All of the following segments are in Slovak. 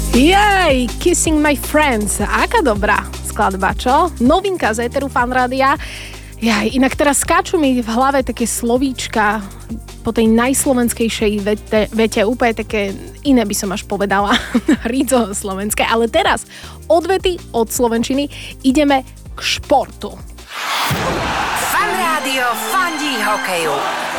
Jej, Kissing My Friends. Aká dobrá skladba, čo? Novinka z éteru Fan Rádia. Inak teraz skáču mi v hlave také slovíčka po tej najslovenskejšej vete, úplne také iné by som až povedala, rídzo slovenské. Ale teraz odvety od slovenčiny ideme k športu. Fan Rádio fandí hokeju.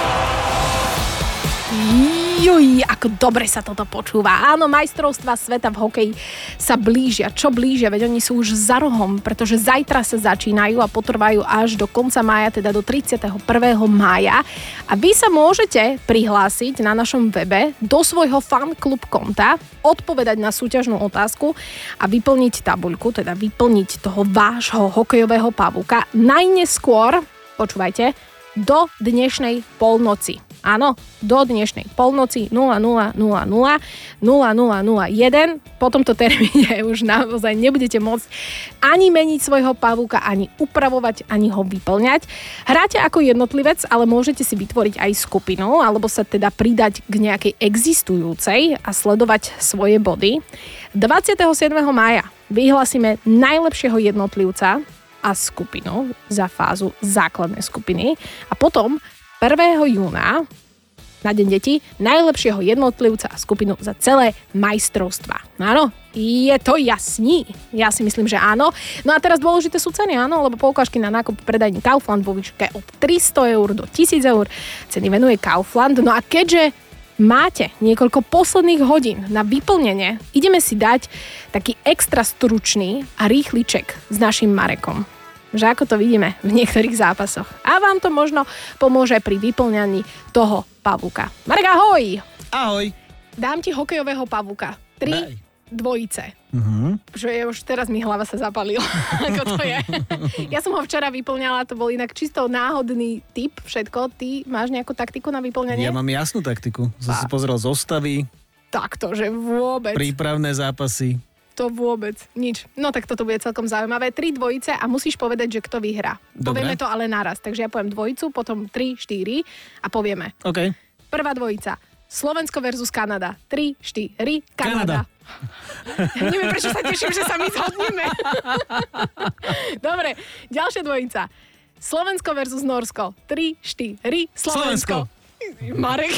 Juj, ako dobre sa toto počúva. Áno, majstrovstvá sveta v hokeji sa blížia. Čo blížia? Veď oni sú už za rohom, pretože zajtra sa začínajú a potrvajú až do konca mája, teda do 31. mája. A vy sa môžete prihlásiť na našom webe do svojho fanklub konta, odpovedať na súťažnú otázku a vyplniť tabuľku, teda vyplniť toho vášho hokejového pavúka najneskôr, počúvajte, do dnešnej polnoci. Áno, do dnešnej polnoci 00:00 00:01. Po tomto termíne už naozaj nebudete môcť ani meniť svojho pavúka, ani upravovať, ani ho vyplňať. Hráte ako jednotlivec, ale môžete si vytvoriť aj skupinu, alebo sa teda pridať k nejakej existujúcej a sledovať svoje body. 27. mája vyhlasíme najlepšieho jednotlivca a skupinu za fázu základnej skupiny a potom 1. júna na Deň detí najlepšieho jednotlivca a skupinu za celé majstrovstvá. Áno, je to jasný? Ja si myslím, že áno. No a teraz dôležité sú ceny, áno, lebo poukážky na nákup predajní Kaufland vo výške od 300 eur do 1000 eur. Ceny venuje Kaufland. No a keďže máte niekoľko posledných hodín na vyplnenie, ideme si dať taký extra stručný a rýchly ček s našim Marekom. Že ako to vidíme v niektorých zápasoch. A vám to možno pomôže pri vyplňaní toho pavúka. Marek, ahoj! Ahoj! Dám ti hokejového pavúka. 3 dvojice. Že už teraz mi hlava sa zapalila. Ako to je. Ja som ho včera vyplňala, to bol inak čisto náhodný tip, všetko. Ty máš nejakú taktiku na vyplňanie? Ja mám jasnú taktiku. Som si pozrel zostavy. Takto, že vôbec. Prípravné zápasy. To vôbec nič. No tak toto bude celkom zaujímavé. 3 dvojice a musíš povedať, že kto vyhrá. Dobre. Povieme to ale naraz. Takže ja poviem dvojicu, potom 3, 4 a povieme. OK. Prvá dvojica. Slovensko versus Kanada. 3, 4, Kanada. Ja neviem, prečo sa teším, že sa my zhodneme. Dobre, ďalšia dvojica. Slovensko versus Norsko. 3, 4, Slovensko. Marek.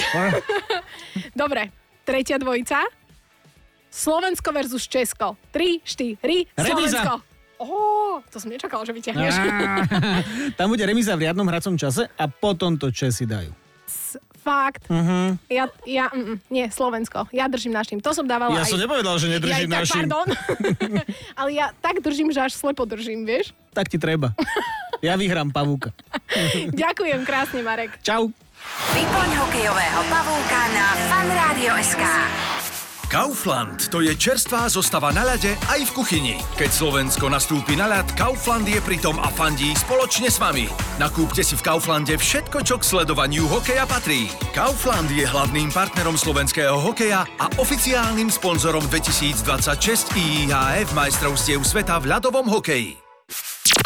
Dobre, tretia dvojica. Slovensko versus Česko. 3, 4, Slovensko. To som nečakala, že vyťahneš. Tam bude remíza v riadnom hracom čase a potom to Česi dajú. Fakt. Nie, Slovensko. Ja držím našim. To som dávala Ja som nepovedal, že nedržím našim. Pardon. Ale ja tak držím, že až slepo držím, vieš? Tak ti treba. Ja vyhrám pavúka. Ďakujem krásne, Marek. Čau. Vyplň hokejového pavúka na fanradio.sk. Kaufland, to je čerstvá zostava na ľade aj v kuchyni. Keď Slovensko nastúpi na ľad, Kaufland je pritom a fandí spoločne s vami. Nakúpte si v Kauflande všetko, čo k sledovaniu hokeja patrí. Kaufland je hlavným partnerom slovenského hokeja a oficiálnym sponzorom 2026 IIHF majstrovstiev sveta v ľadovom hokeji.